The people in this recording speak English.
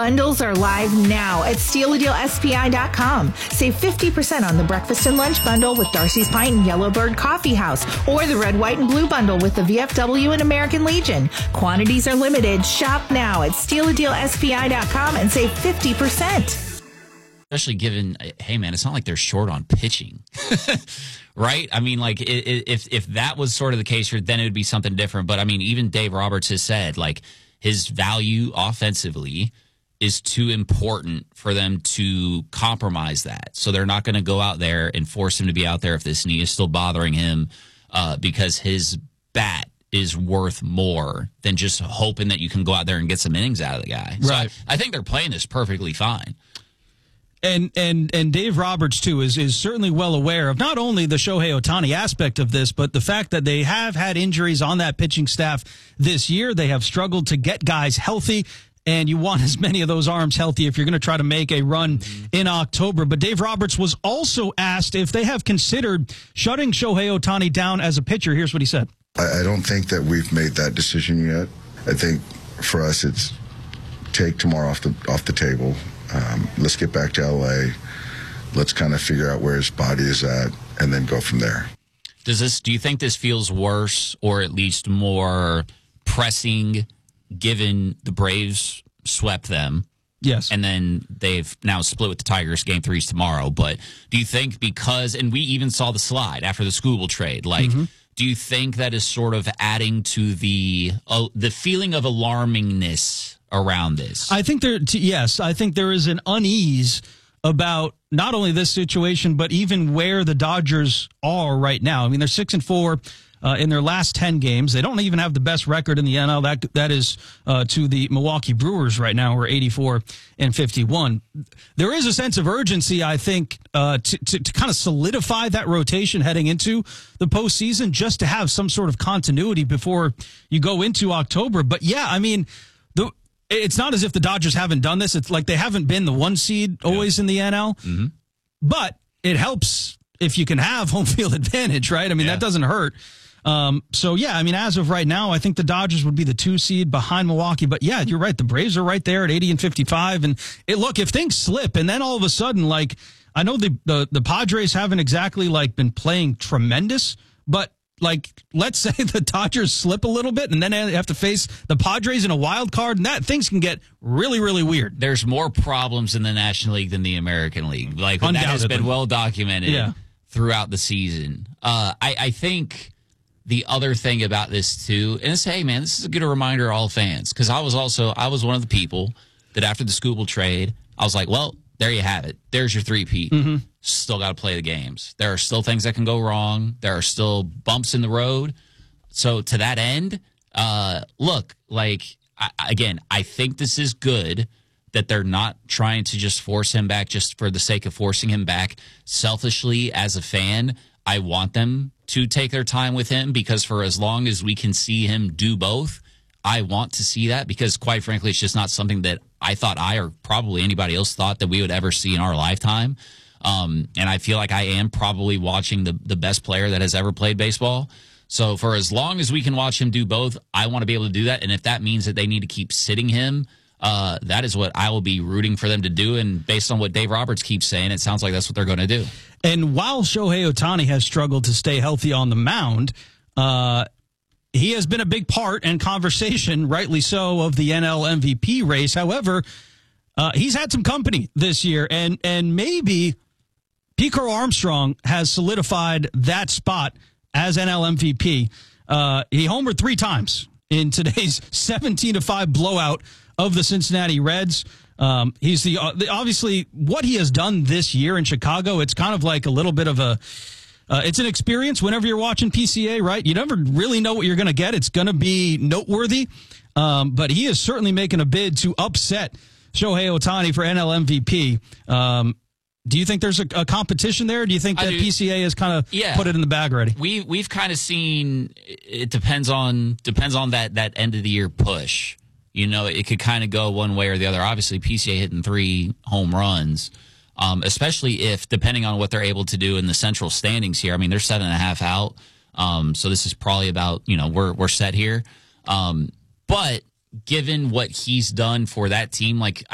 Bundles are live now at StealADealSPI.com. Save 50% on the breakfast and lunch bundle with Darcy's Pint and Yellowbird Coffee House, or the red, white, and blue bundle with the VFW and American Legion. Quantities are limited. Shop now at StealADealSPI.com and save 50%. Especially given, hey man, it's not like they're short on pitching, right? I mean, like if that was sort of the case, then it would be something different. But I mean, even Dave Roberts has said like his value offensively is too important for them to compromise that. So they're not going to go out there and force him to be out there if this knee is still bothering him, because his bat is worth more than just hoping that you can go out there and get some innings out of the guy. Right. So I think they're playing this perfectly fine. And Dave Roberts, too, is certainly well aware of not only the Shohei Ohtani aspect of this, but the fact that they have had injuries on that pitching staff this year. They have struggled to get guys healthy, and you want as many of those arms healthy if you're going to try to make a run in October. But Dave Roberts was also asked if they have considered shutting Shohei Ohtani down as a pitcher. Here's what he said. I don't think that we've made that decision yet. I think for us it's take tomorrow off the table. Let's get back to L.A. Let's kind of figure out where his body is at and then go from there. Do you think this feels worse or at least more pressing given the Braves swept them? Yes. And then they've now split with the Tigers. Game 3's tomorrow. But do you think because, and we even saw the slide after the Skubal trade, like, do you think that is sort of adding to the feeling of alarmingness around this? I think yes, I think there is an unease about not only this situation, but even where the Dodgers are right now. I mean, they're 6-4 in their last 10 games. They don't even have the best record in the NL. That is to the Milwaukee Brewers right now, who are 84-51. There is a sense of urgency, I think, to kind of solidify that rotation heading into the postseason, just to have some sort of continuity before you go into October. But yeah, I mean, it's not as if the Dodgers haven't done this. It's like they haven't been the one seed always in the NL. But it helps if you can have home field advantage, right? I mean, that doesn't hurt. So, yeah, I mean, as of right now, I think the Dodgers would be the 2 seed behind Milwaukee. But, yeah, you're right. The Braves are right there at 80-55. And look, if things slip and then all of a sudden, like, I know the Padres haven't exactly, like, been playing tremendous, but, like, let's say the Dodgers slip a little bit and then they have to face the Padres in a wild card, and that things can get really, really weird. There's more problems in the National League than the American League. Like, that has been well documented throughout the season. I think the other thing about this, too, and it's, hey, man, this is a good reminder to all fans, because I was one of the people that after the Skubal trade, I was like, well, there you have it. There's your three-peat. Still got to play the games. There are still things that can go wrong. There are still bumps in the road. So to that end, look, like, I think this is good that they're not trying to just force him back just for the sake of forcing him back. Selfishly, as a fan, I want them to take their time with him, because for as long as we can see him do both, I want to see that, because quite frankly, it's just not something that I thought or probably anybody else thought that we would ever see in our lifetime. And I feel like I am probably watching the best player that has ever played baseball. So for as long as we can watch him do both, I want to be able to do that. And if that means that they need to keep sitting him, that is what I will be rooting for them to do. And based on what Dave Roberts keeps saying, it sounds like that's what they're going to do. And while Shohei Ohtani has struggled to stay healthy on the mound, he has been a big part and conversation, rightly so, of the NL MVP race. However, he's had some company this year, and maybe Pete Crow Armstrong has solidified that spot as NL MVP. He homered 3 times in today's 17-5 blowout of the Cincinnati Reds. He's obviously what he has done this year in Chicago. It's kind of like a little bit of it's an experience whenever you're watching PCA, right? You never really know what you're going to get. It's going to be noteworthy. But he is certainly making a bid to upset Shohei Ohtani for NL MVP. Do you think there's a competition there? Or do you think that PCA has kind of put it in the bag already? We've kind of seen it depends on that end of the year push. You know, it could kind of go one way or the other. Obviously, PCA hitting 3 home runs, especially if, depending on what they're able to do in the central standings here. I mean, they're 7.5 out, so this is probably about, we're set here. But given what he's done for that team, like,